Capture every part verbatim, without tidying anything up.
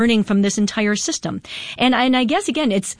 learning from this entire system. And, and I guess, again, it's,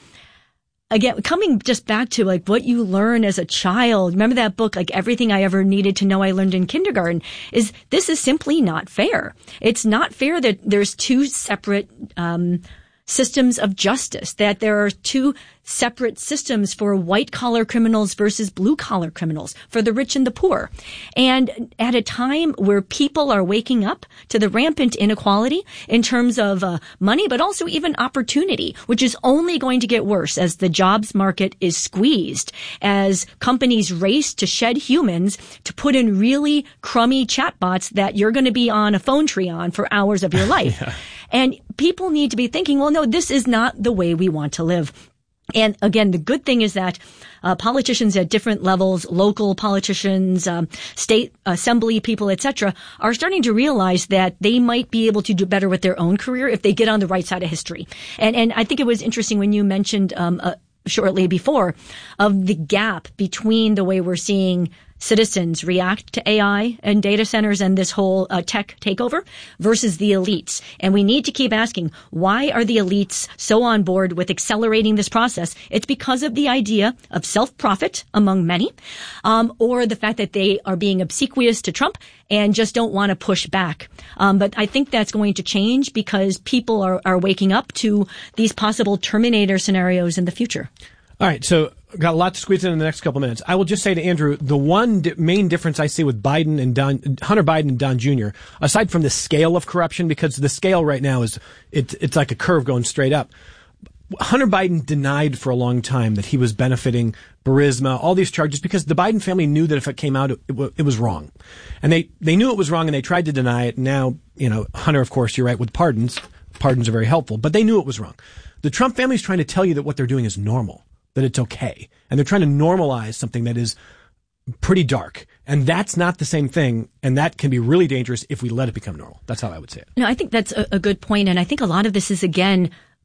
Again, coming just back to like what you learn as a child. Remember that book, like Everything I Ever Needed to Know I Learned in Kindergarten, is this is simply not fair. It's not fair that there's two separate, um, systems of justice, that there are two separate systems for white-collar criminals versus blue-collar criminals, for the rich and the poor. And at a time where people are waking up to the rampant inequality in terms of uh, money, but also even opportunity, which is only going to get worse as the jobs market is squeezed, as companies race to shed humans to put in really crummy chatbots that you're going to be on a phone tree on for hours of your life. yeah. And people need to be thinking, well, no, this is not the way we want to live. And again, the good thing is that uh, politicians at different levels, local politicians, um, state assembly people, et cetera, are starting to realize that they might be able to do better with their own career if they get on the right side of history. And and I think it was interesting when you mentioned um, uh, shortly before of the gap between the way we're seeing citizens react to A I and data centers and this whole uh, tech takeover versus the elites. And we need to keep asking, why are the elites so on board with accelerating this process? It's because of the idea of self-profit among many, um, or the fact that they are being obsequious to Trump and just don't want to push back. Um, but I think that's going to change because people are, are waking up to these possible Terminator scenarios in the future. All right, so got a lot to squeeze in in the next couple of minutes. I will just say to Andrew, the one di- main difference I see with Biden and Don, Hunter Biden and Don Junior, aside from the scale of corruption, because the scale right now is, it, it's like a curve going straight up. Hunter Biden denied for a long time that he was benefiting Burisma, all these charges, because the Biden family knew that if it came out, it, it, it was wrong. And they, they knew it was wrong and they tried to deny it. Now, you know, Hunter, of course, you're right, with pardons. Pardons are very helpful, but they knew it was wrong. The Trump family is trying to tell you that what they're doing is normal, that it's okay. And they're trying to normalize something that is pretty dark. And that's not the same thing. And that can be really dangerous if we let it become normal. That's how I would say it. No, I think that's a, a good point. And I think a lot of this is, again,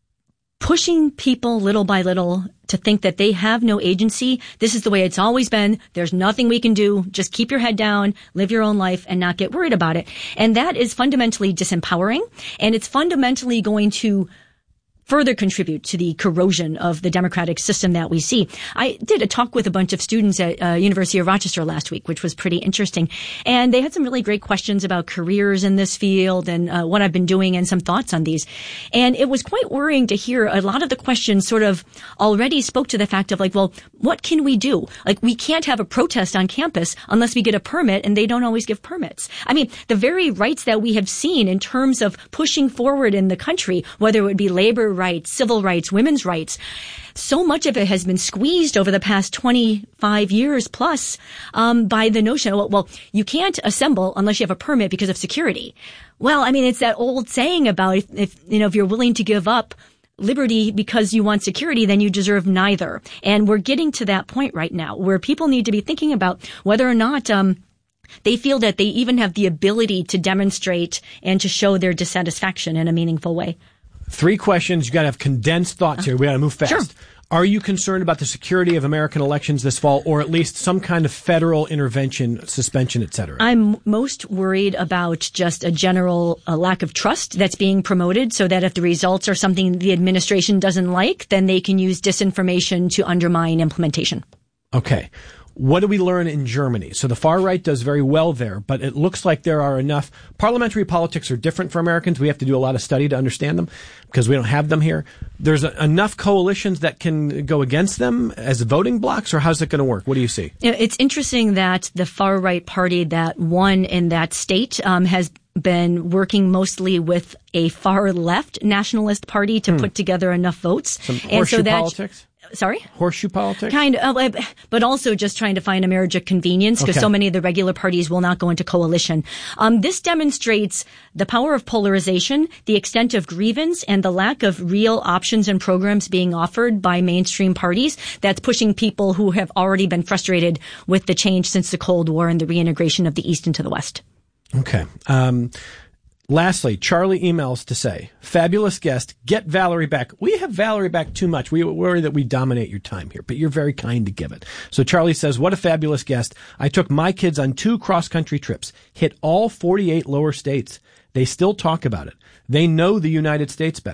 pushing people little by little to think that they have no agency. This is the way it's always been. There's nothing we can do. Just keep your head down, live your own life, and not get worried about it. And that is fundamentally disempowering. And it's fundamentally going to further contribute to the corrosion of the democratic system that we see. I did a talk with a bunch of students at uh, University of Rochester last week, which was pretty interesting. And they had some really great questions about careers in this field and uh, what I've been doing and some thoughts on these. And it was quite worrying to hear a lot of the questions sort of already spoke to the fact of like, well, what can we do? Like, we can't have a protest on campus unless we get a permit, and they don't always give permits. I mean, the very rights that we have seen in terms of pushing forward in the country, whether it would be labor rights, civil rights, women's rights, so much of it has been squeezed over the past twenty-five years plus um, by the notion, well, well, you can't assemble unless you have a permit because of security. Well, I mean, it's that old saying about if, if you know, if you're willing to give up liberty because you want security, then you deserve neither. And we're getting to that point right now where people need to be thinking about whether or not um, they feel that they even have the ability to demonstrate and to show their dissatisfaction in a meaningful way. Three questions. You got to have condensed thoughts here. We got to move fast. Sure. Are you concerned about the security of American elections this fall, or at least some kind of federal intervention, suspension, et cetera? I'm most worried about just a general uh, lack of trust that's being promoted, so that if the results are something the administration doesn't like, then they can use disinformation to undermine implementation. Okay. What do we learn in Germany? So the far right does very well there, but it looks like there are enough. Parliamentary politics are different for Americans. We have to do a lot of study to understand them because we don't have them here. There's a, enough coalitions that can go against them as voting blocks, or how's it going to work? What do you see? It's interesting that the far right party that won in that state um, has been working mostly with a far left nationalist party to hmm. put together enough votes. Some horseshoe and so that, politics? Sorry? Horseshoe politics? Kind of, uh, but also just trying to find a marriage of convenience because okay. so many of the regular parties will not go into coalition. Um, this demonstrates the power of polarization, the extent of grievance, and the lack of real options and programs being offered by mainstream parties that's pushing people who have already been frustrated with the change since the Cold War and the reintegration of the East into the West. Okay. Um, Lastly, Charlie emails to say, fabulous guest, get Valerie back. We have Valerie back too much. We worry that we dominate your time here, but you're very kind to give it. So Charlie says, what a fabulous guest. I took my kids on two cross-country trips, hit all forty-eight lower states. They still talk about it. They know the United States better.